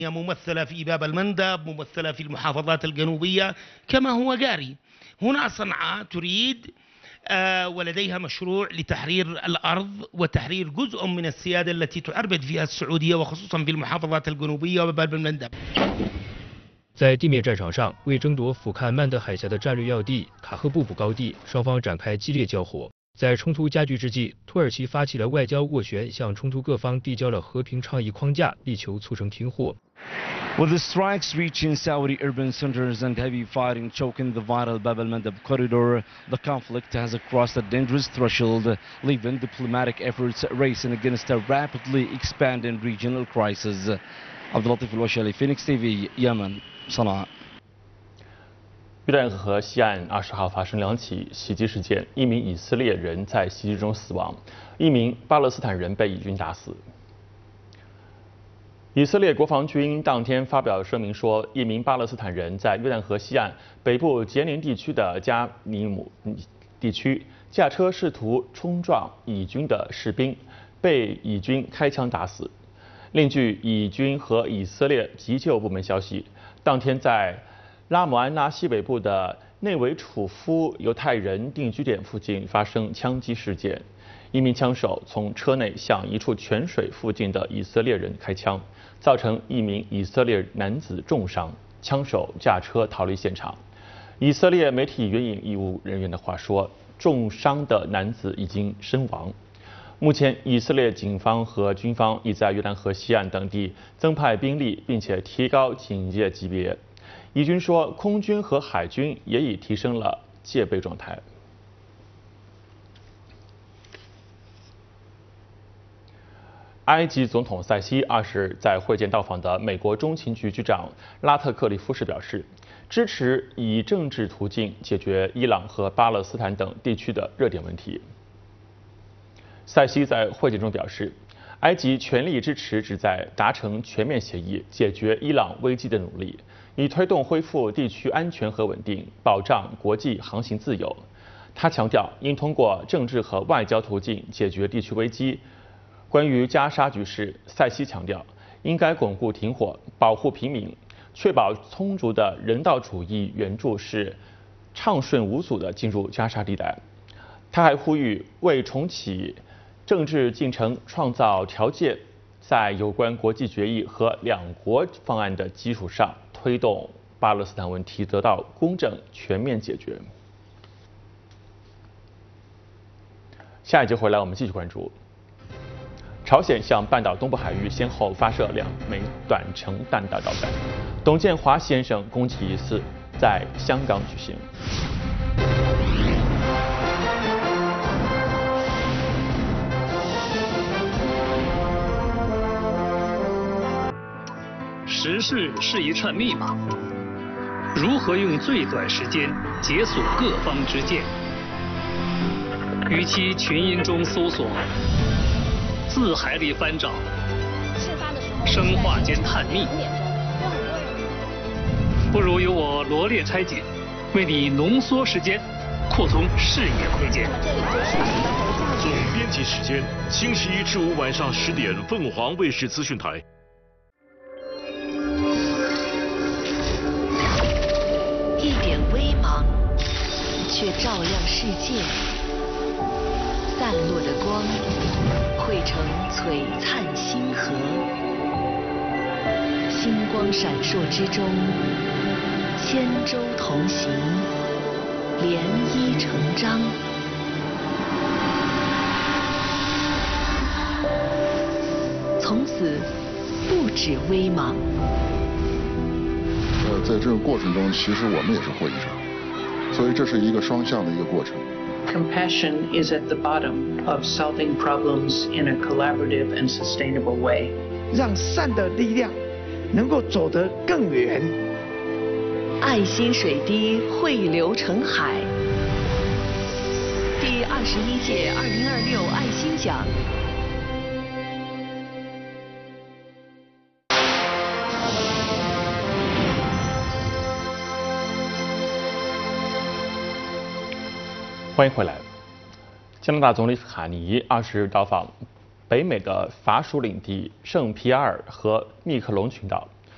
ممثلة في باب المندب، ممثلة في المحافظات الجنوبية كما هو جاري. هنا صنعاء تريد ولديها مشروع لتحرير الأرض وتحرير جزء من السيادة التي تعربد فيها السعودية وخصوصا في المحافظات الجنوبية وباب المندب。 在地面战场上，为争夺俯瞰曼德海峡的战略要地卡赫布卜高地，双方展开激烈交火。在冲突加剧之际，土耳其发起了外交斡旋，向冲突各方递交了和平倡议框架，力求促成停火。 With the strikes reaching Saudi urban centers and heavy fighting choking the vital Bab al-Mandab corridor, the conflict has crossed a dangerous threshold, leaving diplomatic efforts racing against a rapidly expanding regional crisis. Abdulatif al-Washali, Phoenix TV, Yemen, Sana'a。 约旦河西岸20号发生2起袭击事件，一名以色列人在袭击中死亡，一名巴勒斯坦人被以军打死。以色列国防军当天发表声明说，一名巴勒斯坦人在约旦河西岸北部杰宁地区的加尼姆地区驾车试图冲撞以军的士兵，被以军开枪打死。另据以军和以色列急救部门消息，当天在拉姆安拉西北部的内维楚夫犹太人定居点附近发生枪击事件，一名枪手从车内向一处泉水附近的以色列人开枪，造成一名以色列男子重伤，枪手驾车逃离现场。以色列媒体援引医务人员的话说，重伤的男子已经身亡。目前，以色列警方和军方已在约旦河西岸等地增派兵力，并且提高警戒级别。以军说，空军和海军也已提升了戒备状态。埃及总统塞西20日在会见到访的美国中情局局长拉特克利夫时表示，支持以政治途径解决伊朗和巴勒斯坦等地区的热点问题。塞西在会见中表示，埃及全力支持旨在达成全面协议、解决伊朗危机的努力，以推动恢复地区安全和稳定，保障国际航行自由。他强调，应通过政治和外交途径解决地区危机。关于加沙局势，塞西强调，应该巩固停火，保护平民，确保充足的人道主义援助是畅顺无阻地进入加沙地带。他还呼吁为重启政治进程创造条件，在有关国际决议和两国方案的基础上，推动巴勒斯坦问题得到公正全面解决。下一节回来，我们继续关注。朝鲜向半岛东部海域先后发射2枚短程弹道导弹，董建华先生攻击仪式在香港举行。 时事是一串密码，如何用最短时间解锁各方之见？与其群英中搜索，字海里翻找，生化间探秘，不如由我罗列拆解，为你浓缩时间，扩充视野空间。 总编辑时间：星期1至5晚上10点，凤凰卫视资讯台。 一点微芒，却照亮世界。散落的光，汇成璀璨星河。星光闪烁之中，千舟同行，涟漪成章。从此，不止微芒。 在这个过程中，其实我们也是获益者，所以这是一个双向的一个过程。 Compassion is at the bottom of solving problems in a collaborative and sustainable way. 让善的力量能够走得更远。 爱心水滴汇流成海。第21届2026爱心奖。 欢迎回来。加拿大总理卡尼20日到访北美的法属领地圣皮埃尔和密克隆群岛，